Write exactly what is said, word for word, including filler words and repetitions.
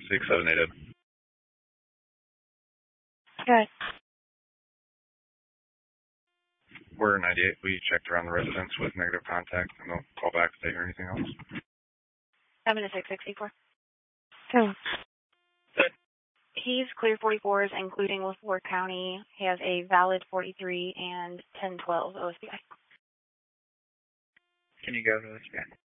six seven eight. Good. We're ninety-eight. We checked around the residence with negative contact. No call back if they hear anything else. seven to six sixty-four. Go. Good. He's clear forty-fours, including LaFleur County. He has a valid forty-three and ten twelve O S B I. Can you go to O S B I?